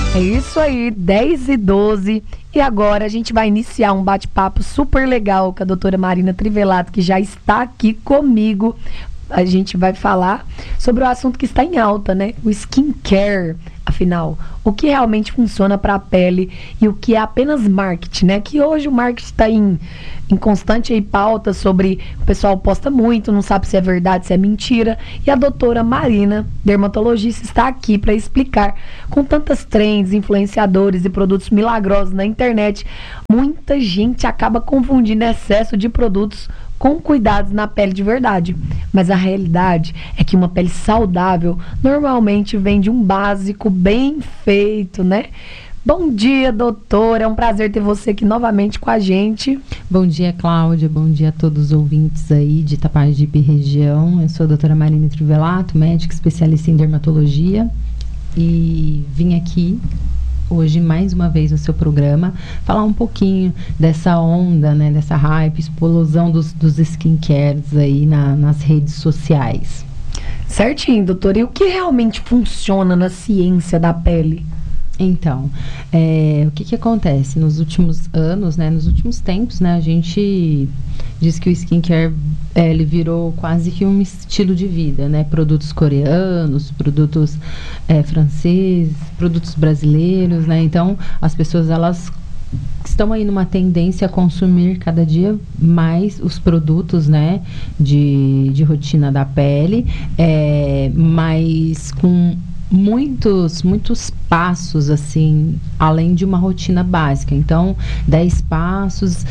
É isso aí, 10h12. E agora a gente vai iniciar um bate-papo super legal com a doutora Marina Trivelato, que já está aqui comigo. A gente vai falar sobre o assunto que está em alta, né? O skincare. Afinal, o que realmente funciona para a pele e o que é apenas marketing, né? Que hoje o marketing está em constante aí pauta sobre... O pessoal posta muito, não sabe se é verdade, se é mentira. E a doutora Marina, dermatologista, está aqui para explicar. Com tantas trends, influenciadores e produtos milagrosos na internet, muita gente acaba confundindo excesso de produtos com cuidados na pele de verdade. Mas a realidade é que uma pele saudável normalmente vem de um básico bem feito, né? Bom dia, doutora. É um prazer ter você aqui novamente com a gente. Bom dia, Cláudia. Bom dia a todos os ouvintes aí de Itapajipe região. Eu sou a doutora Marina Trivelato, médica especialista em dermatologia. E vim aqui hoje, mais uma vez, no seu programa, falar um pouquinho dessa onda, né, dessa hype, explosão dos skincares aí nas redes sociais. Certinho, doutora. E o que realmente funciona na ciência da pele? Então, o que acontece? Nos últimos anos, né, nos últimos tempos, né, a gente diz que o skincare ele virou quase que um estilo de vida, né? Produtos coreanos, produtos franceses, produtos brasileiros, né? Então, as pessoas, elas estão aí numa tendência a consumir cada dia mais os produtos, né, de rotina da pele, mas com muitos passos, assim, além de uma rotina básica. Então, 10 passos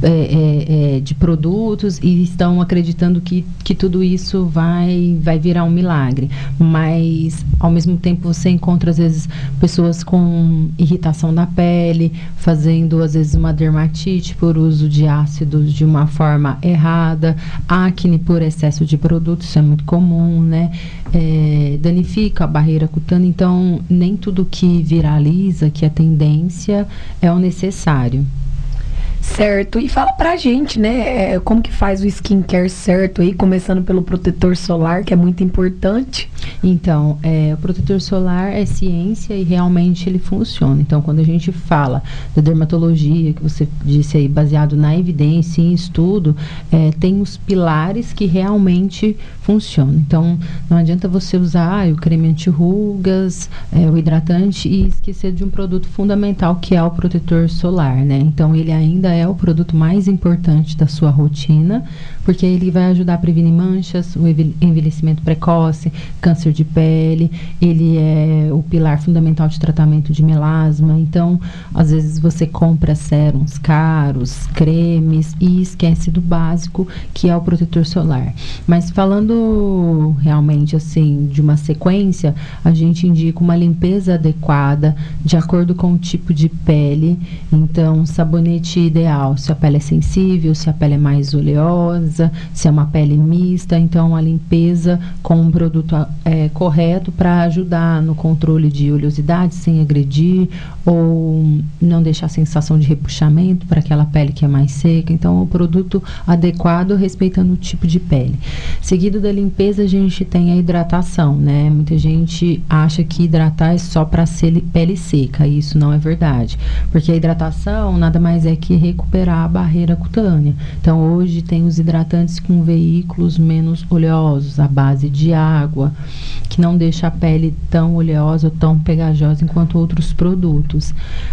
de produtos, e estão acreditando que tudo isso vai virar um milagre. Mas, ao mesmo tempo, você encontra, às vezes, pessoas com irritação da pele, fazendo, às vezes, uma dermatite por uso de ácidos de uma forma errada, acne por excesso de produtos, isso é muito comum, né? Danifica a barreira cutânea. Então, nem tudo que viraliza, que é tendência, é o necessário. Certo, e fala pra gente, né, como que faz o skincare certo aí, começando pelo protetor solar, que é muito importante. Então, o protetor solar é ciência e realmente ele funciona. Então, quando a gente fala da dermatologia, que você disse aí, baseado na evidência, em estudo, tem os pilares que realmente funcionam. Então, não adianta você usar o creme anti-rugas, o hidratante, e esquecer de um produto fundamental, que é o protetor solar, né? Então, ele ainda é o produto mais importante da sua rotina, porque ele vai ajudar a prevenir manchas, o envelhecimento precoce, câncer de pele. Ele é o pilar fundamental de tratamento de melasma. Então, às vezes você compra sérums caros, cremes, e esquece do básico, que é o protetor solar. Mas falando realmente assim de uma sequência, a gente indica uma limpeza adequada de acordo com o tipo de pele. Então, sabonete ideal se a pele é sensível, se a pele é mais oleosa, se é uma pele mista. Então, a limpeza com um produto correto para ajudar no controle de oleosidade sem agredir ou não deixar a sensação de repuxamento para aquela pele que é mais seca. Então, o produto adequado respeitando o tipo de pele. Seguido da limpeza, a gente tem a hidratação, né? Muita gente acha que hidratar é só para pele seca, e isso não é verdade, porque a hidratação nada mais é que recuperar a barreira cutânea. Então, hoje tem os hidratantes com veículos menos oleosos, à base de água, que não deixa a pele tão oleosa ou tão pegajosa enquanto outros produtos.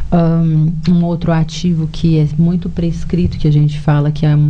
Um outro ativo que é muito prescrito, que a gente fala que é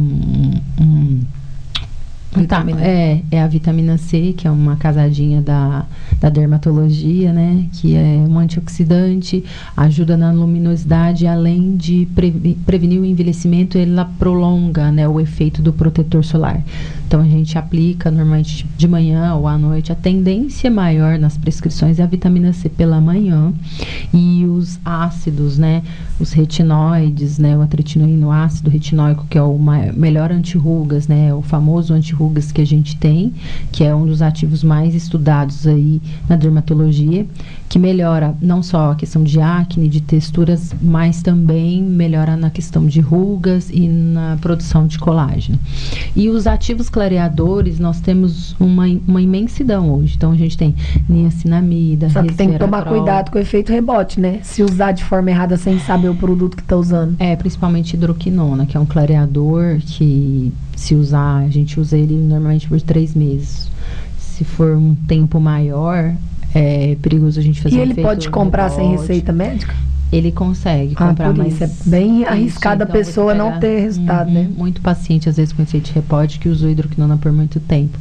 vitamina. É a vitamina C, que é uma casadinha da dermatologia, né? Que é um antioxidante, ajuda na luminosidade, além de prevenir o envelhecimento, ela prolonga, né, o efeito do protetor solar. Então, a gente aplica normalmente de manhã ou à noite. A tendência maior nas prescrições é a vitamina C pela manhã, e os ácidos, né? Os retinóides, né? O atretinoíno ácido retinóico, que é o melhor anti-rugas, né? O famoso anti-rugas que a gente tem, que é um dos ativos mais estudados aí na dermatologia, que melhora não só a questão de acne, de texturas, mas também melhora na questão de rugas e na produção de colágeno. E os ativos clareadores, nós temos uma imensidão hoje. Então, a gente tem niacinamida, Só que tem que tomar resveratrol. cuidado com o efeito rebote, né? Se usar de forma errada sem saber o produto que tá usando. Principalmente hidroquinona, que é um clareador que, se usar, a gente usa ele normalmente por 3 meses. Se for um tempo maior, é perigoso a gente fazer E um ele efeito pode comprar sem rebote. receita médica? Ele consegue comprar, por mas isso é bem arriscado a então, você pessoa não pega, ter resultado, né? Muito paciente, às vezes, com efeito de rebote, que usou hidroquinona por muito tempo.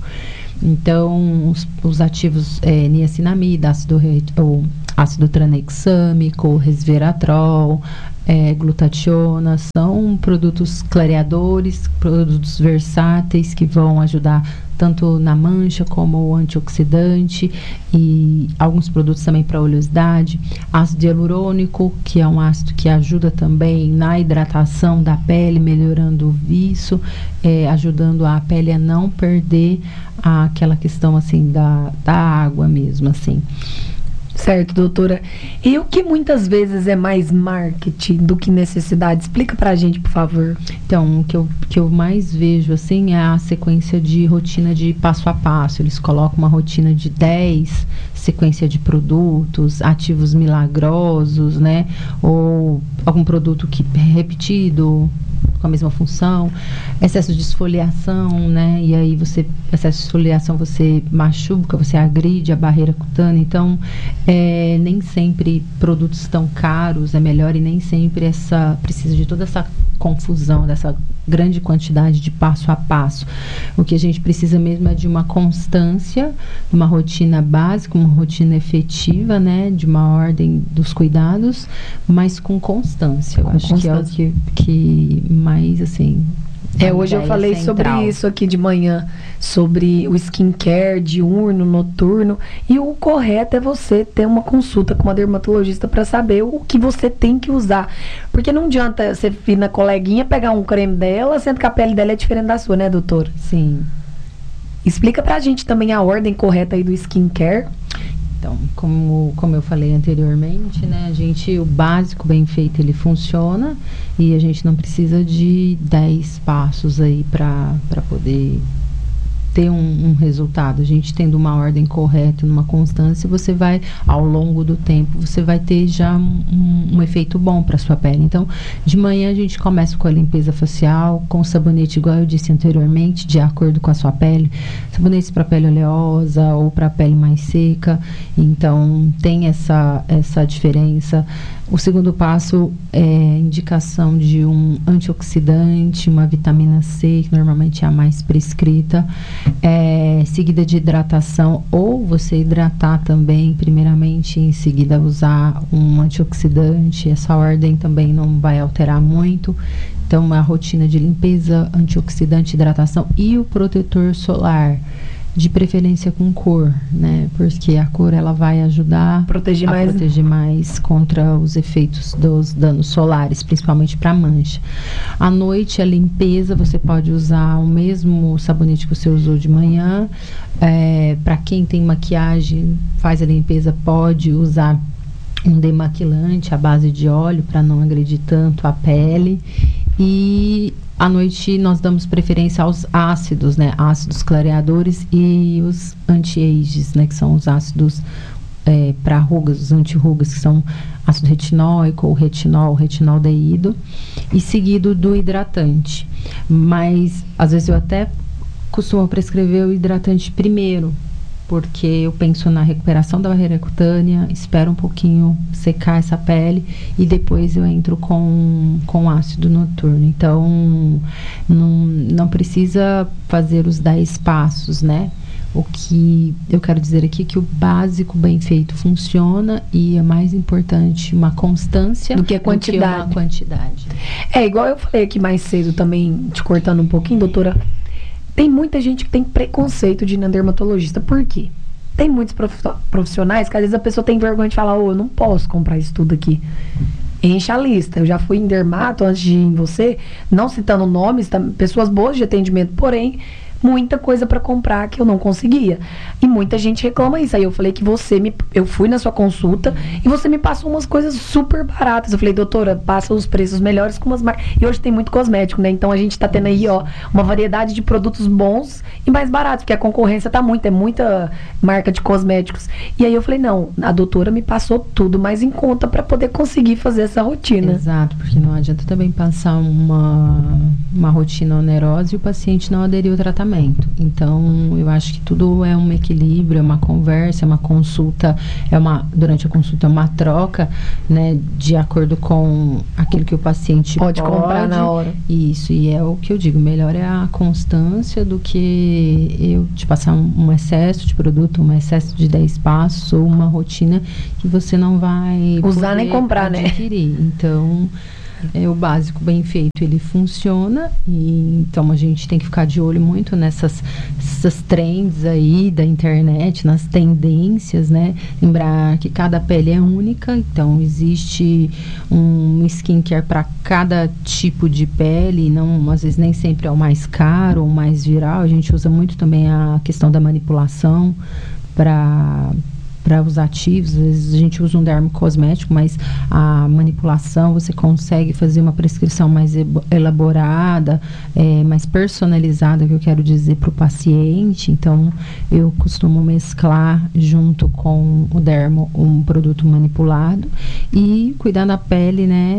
Então, os ativos niacinamida, ácido tranexâmico, resveratrol, glutationa, são produtos clareadores, produtos versáteis que vão ajudar tanto na mancha como antioxidante, e alguns produtos também para oleosidade. Ácido hialurônico, que é um ácido que ajuda também na hidratação da pele, melhorando o viço, ajudando a pele a não perder aquela questão assim da água mesmo, assim. Certo, doutora. E o que muitas vezes é mais marketing do que necessidade? Explica pra gente, por favor. Então, o que eu mais vejo, assim, é a sequência de rotina de passo a passo. Eles colocam uma rotina de 10, sequência de produtos, ativos milagrosos, né? Ou algum produto que é repetido, com a mesma função, excesso de esfoliação, né? E aí excesso de esfoliação, você machuca, você agride a barreira cutânea. Então, nem sempre produtos tão caros é melhor, e nem sempre precisa de toda essa confusão, dessa grande quantidade de passo a passo. O que a gente precisa mesmo é de uma constância, uma rotina básica, uma rotina efetiva, né? De uma ordem dos cuidados, mas com constância. Eu acho que é o que mais, assim... Hoje eu falei sobre isso aqui de manhã, sobre o skincare diurno, noturno, e o correto é você ter uma consulta com uma dermatologista para saber o que você tem que usar, porque não adianta você vir na coleguinha pegar um creme dela, sendo que a pele dela é diferente da sua, né, doutora? Sim. Explica pra gente também a ordem correta aí do skincare. Então, como eu falei anteriormente, né, o básico bem feito, ele funciona, e a gente não precisa de 10 passos aí para poder ter um resultado. A gente tendo uma ordem correta, numa constância, você vai, ao longo do tempo, você vai ter já um efeito bom para sua pele. Então, de manhã a gente começa com a limpeza facial, com sabonete, igual eu disse anteriormente, de acordo com a sua pele. Sabonetes para pele oleosa ou para pele mais seca. Então, tem essa diferença. O segundo passo é a indicação de um antioxidante, uma vitamina C, que normalmente é a mais prescrita, seguida de hidratação, ou você hidratar também, primeiramente, em seguida usar um antioxidante. Essa ordem também não vai alterar muito. Então, uma rotina de limpeza, antioxidante, hidratação e o protetor solar. De preferência com cor, né? Porque a cor, ela vai ajudar a proteger mais contra os efeitos dos danos solares, principalmente para mancha. À noite, a limpeza, você pode usar o mesmo sabonete que você usou de manhã. Para quem tem maquiagem, faz a limpeza, pode usar um demaquilante à base de óleo para não agredir tanto a pele. E à noite nós damos preferência aos ácidos, né? Ácidos clareadores e os anti-ages, né? Que são os ácidos para rugas, os anti-rugas, que são ácido retinóico ou retinoldeído, e seguido do hidratante. Mas às vezes eu até costumo prescrever o hidratante primeiro, porque eu penso na recuperação da barreira cutânea, espero um pouquinho secar essa pele e depois eu entro com ácido noturno. Então, não precisa fazer os 10 passos, né? O que eu quero dizer aqui é que o básico bem feito funciona, e é mais importante uma constância do que uma quantidade. Igual eu falei aqui mais cedo também, te cortando um pouquinho, doutora. Tem muita gente que tem preconceito de ir na dermatologista. Por quê? Tem muitos profissionais que às vezes a pessoa tem vergonha de falar: eu não posso comprar isso tudo aqui. Enche a lista. Eu já fui em dermato antes de ir em você, não citando nomes, pessoas boas de atendimento, porém, muita coisa para comprar que eu não conseguia. E muita gente reclama isso. Aí eu falei que eu fui na sua consulta e você me passou umas coisas super baratas. Eu falei, doutora, passa os preços melhores com umas marcas. E hoje tem muito cosmético, né? Então a gente tá tendo aí, ó, uma variedade de produtos bons e mais baratos, porque a concorrência tá é muita marca de cosméticos. E aí eu falei, não, a doutora me passou tudo mais em conta para poder conseguir fazer essa rotina. Exato, porque não adianta também passar uma rotina onerosa e o paciente não aderir ao tratamento. Então, eu acho que tudo é um equilíbrio, é uma conversa, é uma consulta, durante a consulta é uma troca, né, de acordo com aquilo que o paciente pode comprar na hora. Isso, e é o que eu digo, melhor é a constância do que eu te passar um excesso de produto, um excesso de 10 passos ou uma rotina que você não vai usar nem comprar, adquirir. Né? Então, o básico bem feito, ele funciona, e então a gente tem que ficar de olho muito nessas trends aí da internet, nas tendências, né? Lembrar que cada pele é única, então existe um skincare para cada tipo de pele, não, às vezes nem sempre é o mais caro ou mais viral. A gente usa muito também a questão da manipulação para os ativos. Às vezes a gente usa um dermocosmético, mas a manipulação, você consegue fazer uma prescrição mais elaborada, mais personalizada, que eu quero dizer, para o paciente. Então, eu costumo mesclar junto com o dermo um produto manipulado e cuidar da pele, né,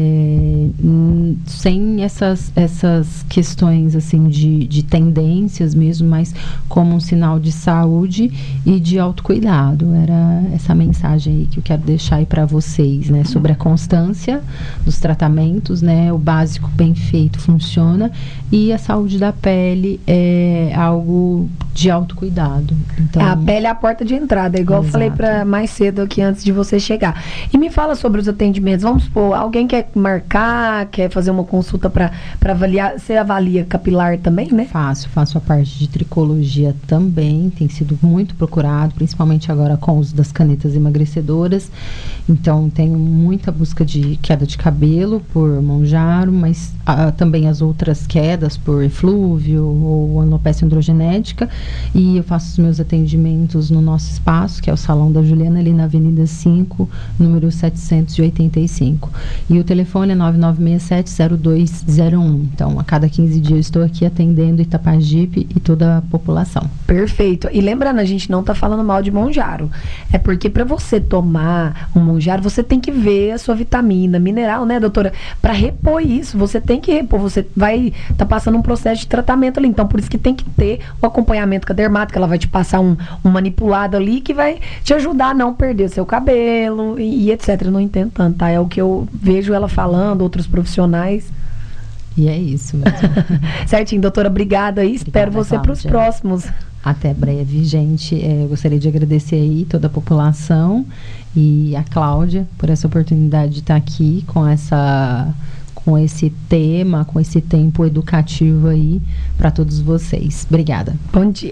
sem essas questões assim de tendências mesmo, mas como um sinal de saúde e de autocuidado. Era essa mensagem aí que eu quero deixar aí para vocês, né, sobre a constância dos tratamentos, né, o básico bem feito funciona, e a saúde da pele é algo de autocuidado. Então, a pele é a porta de entrada, igual eu falei mais cedo aqui antes de você chegar. E me fala sobre os atendimentos. Vamos supor, alguém quer marcar, quer fazer uma consulta para avaliar. Você avalia capilar também, né? Faço a parte de tricologia também, tem sido muito procurado, principalmente agora com o uso das canetas emagrecedoras. Então, tenho muita busca de queda de cabelo por Mounjaro, mas também as outras quedas por eflúvio ou alopecia androgenética. E eu faço os meus atendimentos no nosso espaço, que é o Salão da Juliana, ali na Avenida 5, número 785. E o telefone é 9967-0201. Então, a cada 15 dias eu estou aqui atendendo Itapajipe e toda a população. Perfeito. E lembrando, a gente não está falando mal de Mounjaro. É porque para você tomar um Mounjaro, você tem que ver a sua vitamina, mineral, né, doutora? Para repor isso, você tem que repor. Você vai estar passando um processo de tratamento ali. Então, por isso que tem que ter o acompanhamento com a dermática. Ela vai te passar um manipulado ali que vai te ajudar a não perder seu cabelo e etc. Eu não entendo tanto, tá? É o que eu vejo ela falando, outros profissionais. E é isso mesmo. Certinho, doutora, obrigada aí. Espero você para os próximos. Até breve, gente. Eu gostaria de agradecer aí toda a população e a Cláudia por essa oportunidade de estar aqui com esse tema, com esse tempo educativo aí para todos vocês. Obrigada. Bom dia.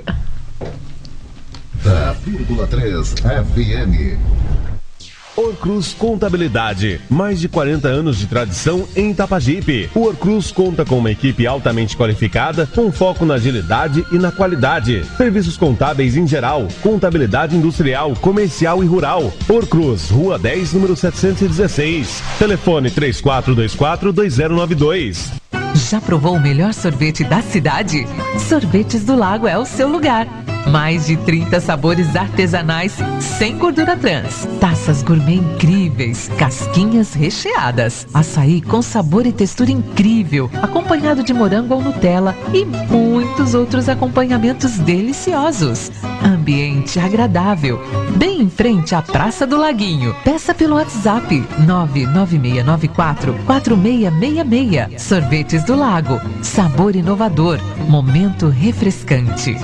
10,3 FM. Orcruz Contabilidade, mais de 40 anos de tradição em Itapajipe. O Orcruz conta com uma equipe altamente qualificada, com foco na agilidade e na qualidade. Serviços contábeis em geral, contabilidade industrial, comercial e rural. Orcruz, Rua 10, número 716. Telefone 3424-2092. Já provou o melhor sorvete da cidade? Sorvetes do Lago é o seu lugar. Mais de 30 sabores artesanais sem gordura trans. Taças gourmet incríveis, casquinhas recheadas, açaí com sabor e textura incrível, acompanhado de morango ou Nutella e muitos outros acompanhamentos deliciosos. Ambiente agradável, bem em frente à Praça do Laguinho. Peça pelo WhatsApp 99694-4666. Sorvetes do Lago, sabor inovador, momento refrescante.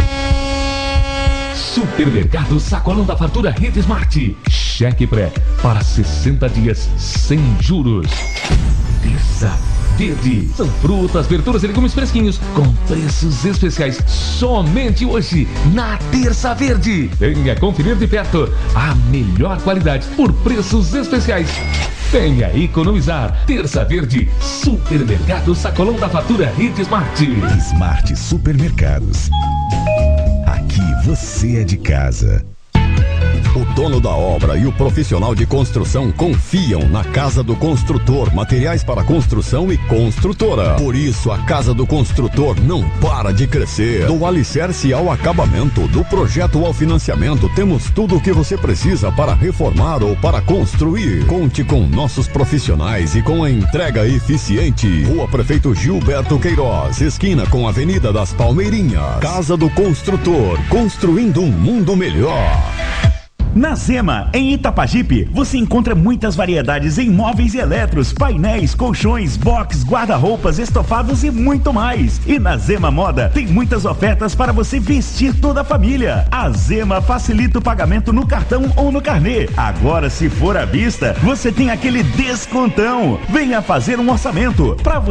Supermercado Sacolão da Fartura Rede Smart. Cheque pré para 60 dias sem juros. Terça Verde. São frutas, verduras e legumes fresquinhos com preços especiais somente hoje na Terça Verde. Venha conferir de perto a melhor qualidade por preços especiais. Venha economizar. Terça Verde, Supermercado Sacolão da Fatura Rede Smart. Smart Supermercados. Aqui você é de casa. O dono da obra e o profissional de construção confiam na Casa do Construtor, materiais para construção e construtora. Por isso, a Casa do Construtor não para de crescer. Do alicerce ao acabamento, do projeto ao financiamento, temos tudo o que você precisa para reformar ou para construir. Conte com nossos profissionais e com a entrega eficiente. Rua Prefeito Gilberto Queiroz, esquina com a Avenida das Palmeirinhas. Casa do Construtor, construindo um mundo melhor. Na Zema, em Itapajipe, você encontra muitas variedades em móveis e eletros, painéis, colchões, box, guarda-roupas, estofados e muito mais. E na Zema Moda, tem muitas ofertas para você vestir toda a família. A Zema facilita o pagamento no cartão ou no carnê. Agora, se for à vista, você tem aquele descontão. Venha fazer um orçamento.